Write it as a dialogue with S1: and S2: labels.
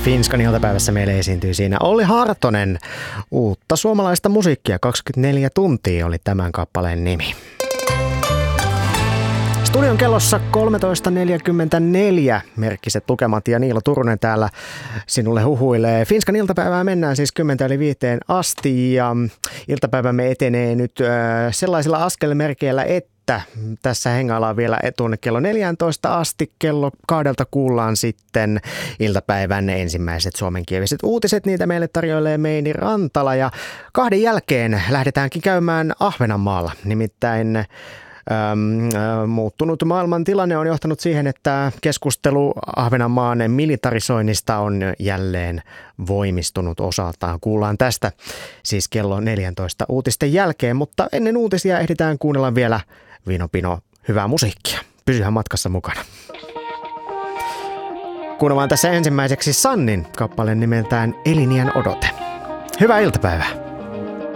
S1: Finskan iltapäivässä meille esiintyi siinä Olli Hartonen. Uutta suomalaista musiikkia 24 tuntia oli tämän kappaleen nimi. Studion kellossa 13.44 merkkiset lukemat ja Niilo Turunen täällä sinulle huhuilee. Finskan iltapäivää mennään siis 10:05 asti ja iltapäivämme etenee nyt sellaisilla askelmerkeillä, että tässä hengaillaan vielä tuonne kello 14 asti. Kello 2 kuullaan sitten iltapäivän ensimmäiset suomenkieliset uutiset. Niitä meille tarjoilee Meini Rantala ja 2 jälkeen lähdetäänkin käymään Ahvenanmaalla. Nimittäin muuttunut maailman tilanne on johtanut siihen, että keskustelu Ahvenanmaan militarisoinnista on jälleen voimistunut osaltaan. Kuullaan tästä siis kello 14 uutisten jälkeen, mutta ennen uutisia ehditään kuunnella vielä Vino Pino hyvää musiikkia. Pysyhän matkassa mukana. Kuunnellaan tässä ensimmäiseksi Sannin kappaleen nimeltään Eliniän odote. Hyvää iltapäivää.